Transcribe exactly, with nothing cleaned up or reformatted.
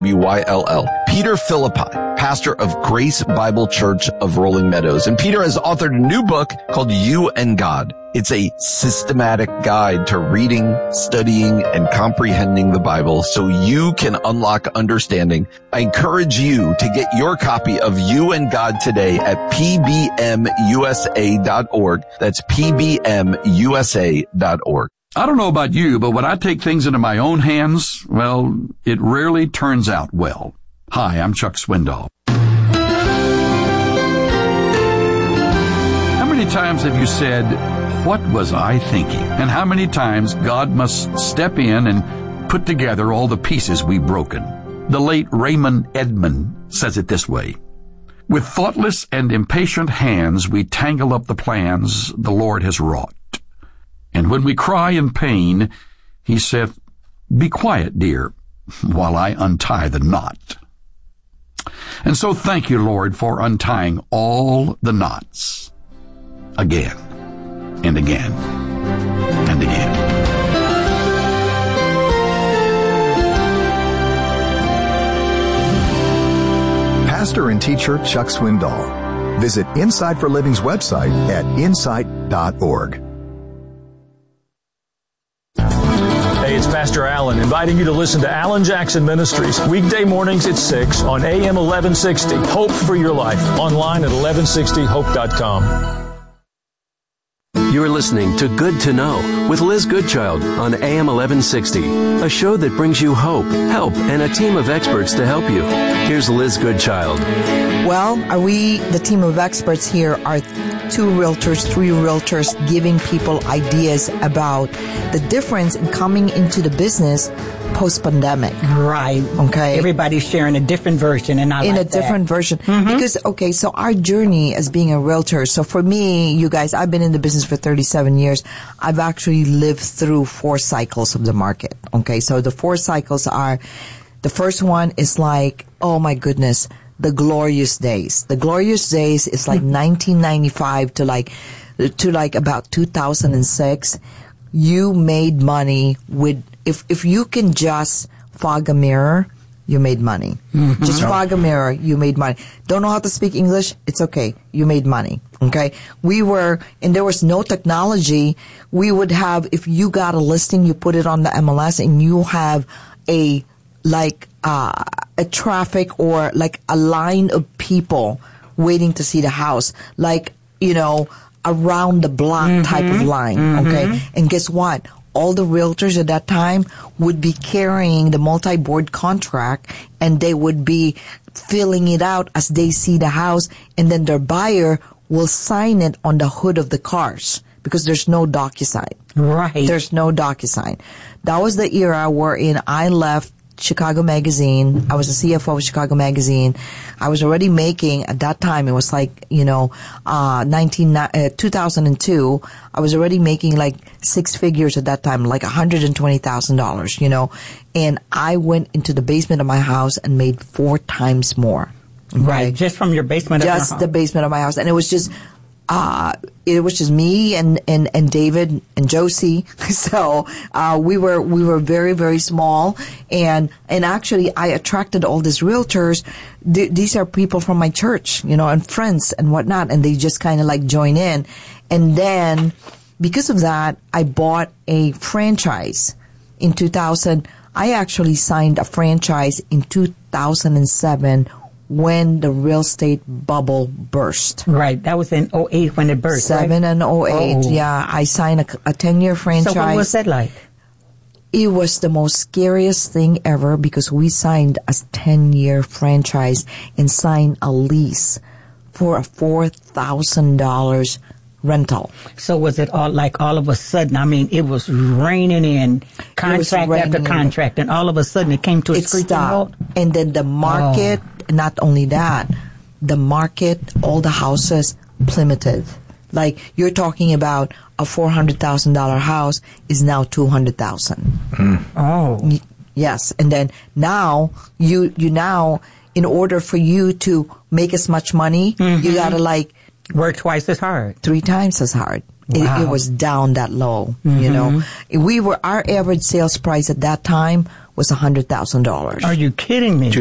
W Y L L. Peter Philippi, pastor of Grace Bible Church of Rolling Meadows. And Peter has authored a new book called You and God. It's a systematic guide to reading, studying, and comprehending the Bible so you can unlock understanding. I encourage you to get your copy of You and God today at P B M U S A dot org. That's P B M U S A dot org. I don't know about you, but when I take things into my own hands, well, it rarely turns out well. Hi, I'm Chuck Swindoll. How many times have you said, "What was I thinking?" And how many times God must step in and put together all the pieces we've broken? The late Raymond Edman says it this way: "With thoughtless and impatient hands we tangle up the plans the Lord has wrought. And when we cry in pain, he saith, 'Be quiet, dear, while I untie the knot.'" And so thank you, Lord, for untying all the knots again and again and again. Pastor and teacher Chuck Swindoll. Visit Insight for Living's website at insight dot org. Hey, it's Pastor Allen, inviting you to listen to Alan Jackson Ministries, weekday mornings at six on A M eleven sixty. Hope for your life. Online at eleven sixty hope dot com. You're listening to Good to Know with Liz Goodchild on A M eleven sixty, a show that brings you hope, help, and a team of experts to help you. Here's Liz Goodchild. Well, are we, the team of experts here, are two realtors, three realtors, giving people ideas about the difference in coming into the business post-pandemic. Right. Okay. Everybody's sharing a different version, and I In like a different that. version. Mm-hmm. Because, okay, so our journey as being a realtor, so for me, you guys, I've been in the business for thirty-seven years. I've actually lived through four cycles of the market. Okay, so the four cycles are, the first one is like, oh my goodness, the glorious days. The glorious days is like nineteen ninety-five to like, to like about two thousand six. You made money with, if, if you can just fog a mirror, you made money. Mm-hmm. Just fog a mirror, you made money. Don't know how to speak English? It's okay. You made money. Okay? We were, and there was no technology. We would have, if you got a listing, you put it on the M L S and you have a, like, uh, a traffic or like a line of people waiting to see the house. Like, you know, around the block mm-hmm. type of line. Mm-hmm. Okay? And guess what? All the realtors at that time would be carrying the multi-board contract and they would be filling it out as they see the house, and then their buyer will sign it on the hood of the cars because there's no DocuSign. Right. There's no DocuSign. That was the era wherein I left Chicago Magazine. I was the C F O of Chicago Magazine. I was already making, at that time, it was like, you know, uh, nineteen, uh, two thousand two. I was already making like six figures at that time, like one hundred twenty thousand dollars, you know. And I went into the basement of my house and made four times more. Okay? Right. Just from your basement of your house. Just the basement of my house. And it was just, uh, it was just me and, and, and David and Josie. So, uh, we were, we were very, very small. And, and actually I attracted all these realtors. Th- these are people from my church, you know, and friends and whatnot. And they just kind of like join in. And then because of that, I bought a franchise in two thousand. I actually signed a franchise in two thousand seven when the real estate bubble burst. Right. That was in oh eight when it burst, Seven right? and oh eight. Oh. Yeah. I signed a, a ten-year franchise. So what was that like? It was the most scariest thing ever because we signed a ten-year franchise and signed a lease for a four thousand dollars rental. So was it all like all of a sudden? I mean, it was raining in contract raining after contract, and all of a sudden it came to a it screeching stopped. halt. And then the market, Oh. not only that, the market, all the houses plummeted. Like you're talking about a four hundred thousand dollars house is now two hundred thousand dollars. Mm. Oh. Y- yes. And then now you, you now, in order for you to make as much money, Mm-hmm. you gotta like work twice as hard. three times as hard. It, Wow. it was down that low, Mm-hmm. you know. We were, our average sales price at that time was one hundred thousand dollars. Are you kidding me?